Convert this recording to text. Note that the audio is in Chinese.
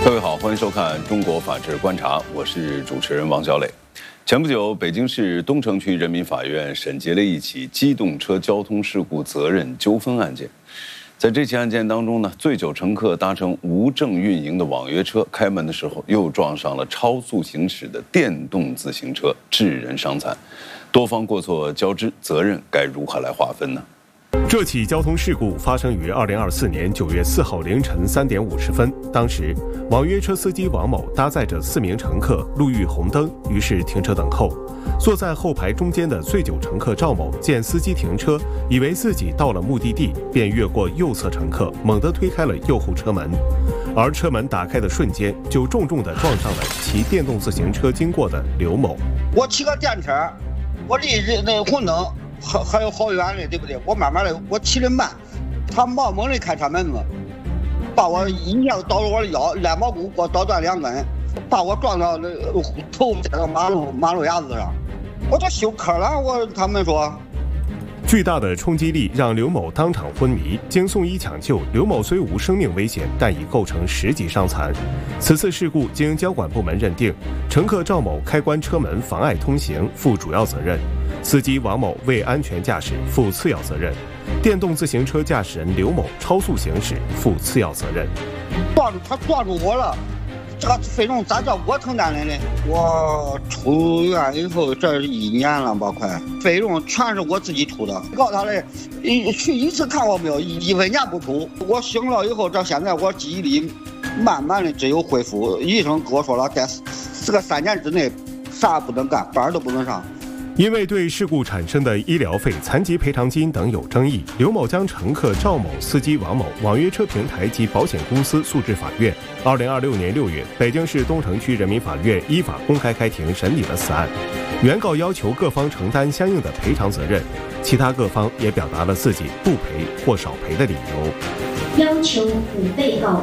各位好，欢迎收看《中国法制观察》，我是主持人王小磊。前不久，北京市东城区人民法院审结了一起机动车交通事故责任纠纷案件。在这起案件当中呢，醉酒乘客搭乘无证运营的网约车，开门的时候又撞上了超速行驶的电动自行车，致人伤残。多方过错交织，责任该如何来划分呢？ 这起交通事故发生于2024年9月4号凌晨3点50分。当时，网约车司机王某搭载着4名乘客，路遇红灯，于是停车等候。坐在后排中间的醉酒乘客赵某见司机停车，以为自己到了目的地，便越过右侧乘客，猛地推开了右后车门。而车门打开的瞬间，就重重地撞上了骑电动自行车经过的刘某。 我骑个电车，我离那红灯还有好远的，对不对？我慢慢的，我骑得慢，他冒猛的开车门子，把我一下子倒了我的腰，肋毛骨给我倒断2根，把我撞到那头栽到马路牙子上，我都休克了。他们说。 巨大的冲击力让刘某当场昏迷，经送医抢救，刘某虽无生命危险，但已构成10级伤残。此次事故经交管部门认定，乘客赵某开关车门妨碍通行，负主要责任；司机王某为安全驾驶，负次要责任；电动自行车驾驶人刘某超速行驶，负次要责任。 他撞住我了。这个费用咋叫我承担的呢？我出院以后这1年了吧，快，费用全是我自己出的。告诉他的，去一次看我没有，1分钱不出。我醒了以后，这现在我记忆力慢慢的只有恢复。医生跟我说了，在3年之内，啥也不能干，班都不能上。 因为对事故产生的医疗费、残疾赔偿金等有争议，刘某将乘客赵某、司机王某、网约车平台及保险公司诉至法院。2026年6月，北京市东城区人民法院依法公开开庭审理了此案。原告要求各方承担相应的赔偿责任，其他各方也表达了自己不赔或少赔的理由。 要求5被告